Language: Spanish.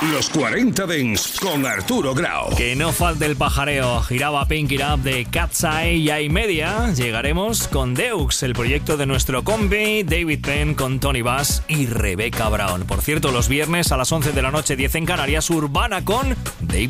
Los 40 Dents con Arturo Grau. Que no falte el pajareo. Giraba Pink It Up de Cat's Eye y a y media llegaremos con Deux, el proyecto de nuestro compi David Penn con Tony Bass y Rebecca Brown. Por cierto, los viernes a las 11 de la noche, 10 en Canarias, Urbana con David